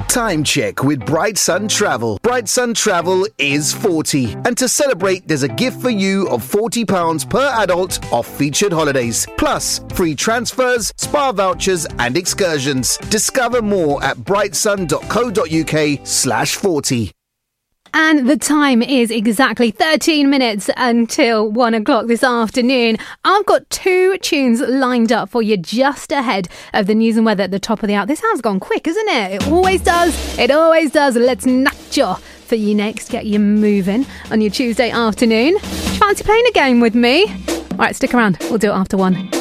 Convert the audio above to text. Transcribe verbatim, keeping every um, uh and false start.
Time check with Bright Sun Travel. Bright Sun Travel is forty. And to celebrate, there's a gift for you of forty pounds per adult off featured holidays. Plus, free transfers, spa vouchers and excursions. Discover more at brightsun.co.uk slash 40. And the time is exactly thirteen minutes until one o'clock this afternoon. I've got two tunes lined up for you just ahead of the news and weather at the top of the hour. This hour's gone quick, isn't it? It always does. It always does. Let's nudge you for you next. Get you moving on your Tuesday afternoon. Fancy playing a game with me? All right, stick around. We'll do it after one.